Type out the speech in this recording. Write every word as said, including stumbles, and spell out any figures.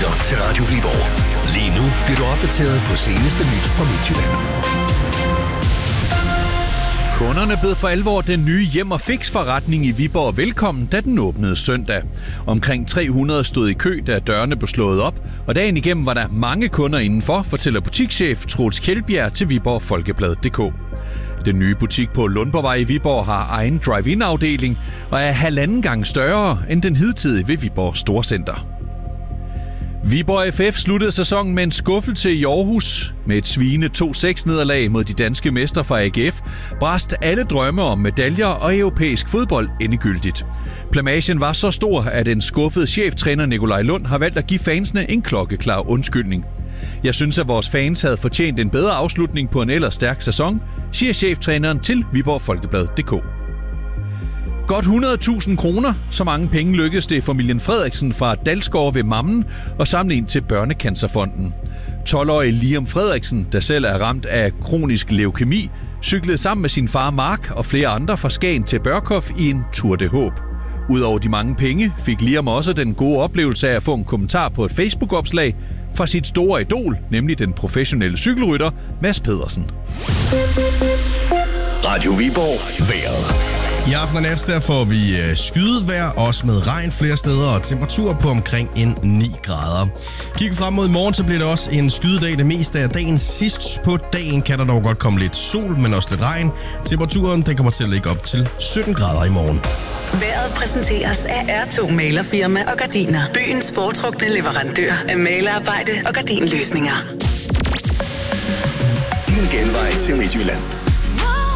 lytter til Radio Viborg. Lige nu bliver du opdateret på seneste nyt fra Midtjylland. Kunderne bød for alvor den nye Hjem og Fix forretning i Viborg velkommen, da den åbnede søndag. Omkring tre hundrede stod i kø, da dørene blev slået op, og dagen igennem var der mange kunder indenfor, fortæller butikschef Troels Kjeldbjerg til Viborg Folkeblad punktum d k. Den nye butik på Lundborgvej i Viborg har egen drive-in-afdeling og er halvanden gang større end den hidtidige ved Viborg Storcenter. Viborg F F sluttede sæsonen med en skuffelse i Aarhus. Med et svigende to seks nederlag mod de danske mestre fra A G F, brast alle drømme om medaljer og europæisk fodbold endegyldigt. Plamagen var så stor, at en skuffet cheftræner Nikolaj Lund har valgt at give fansene en klokkeklar undskyldning. Jeg synes, at vores fans havde fortjent en bedre afslutning på en ellers stærk sæson, siger cheftræneren til Viborg Folkeblad punktum d k. Godt hundrede tusind kroner, så mange penge lykkedes det familien Frederiksen fra Dalsgård ved Mammen at samle ind til Børnecancerfonden. tolv-årige Liam Frederiksen, der selv er ramt af kronisk leukemi, cyklede sammen med sin far Mark og flere andre fra Skagen til Børkhof i en Tour de Håb. Udover de mange penge fik Liam også den gode oplevelse af at få en kommentar på et Facebook-opslag fra sit store idol, nemlig den professionelle cykelrytter Mads Pedersen. Radio Viborg vejret. I aften og næste der får vi skydevejr, også med regn flere steder og temperatur på omkring en ni grader. Kig frem mod i morgen, så bliver det også en skydedag det meste af dagen. Sidst på dagen kan der dog godt komme lidt sol, men også lidt regn. Temperaturen den kommer til at ligge op til sytten grader i morgen. Vejret præsenteres af R to Malerfirma og Gardiner. Byens foretrukne leverandør af malerarbejde og gardinløsninger. Din genvej til Midtjylland.